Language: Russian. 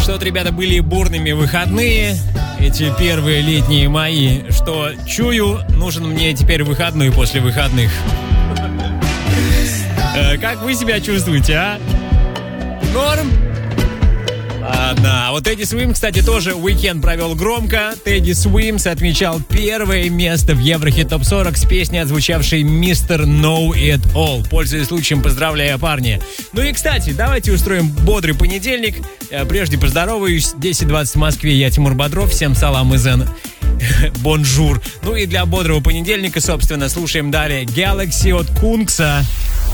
Что-то, ребята, были бурными выходные, эти первые летние мои, что чую, нужен мне теперь выходной после выходных. Как вы себя чувствуете, а? Норм? Ладно, а вот Тедди Свимс, кстати, тоже уикенд провел громко. Тедди Свимс отмечал первое место в Еврохит Топ 40 с песней, отзвучавшей «Mr. Know It All». Пользуясь случаем, поздравляю, парни. Ну и, кстати, давайте устроим бодрый понедельник. Прежде поздороваюсь. 10:20 в Москве. Я Тимур Бодров. Всем салам и бонжур. Ну и для бодрого понедельника, собственно, слушаем далее Galaxy от Кункса.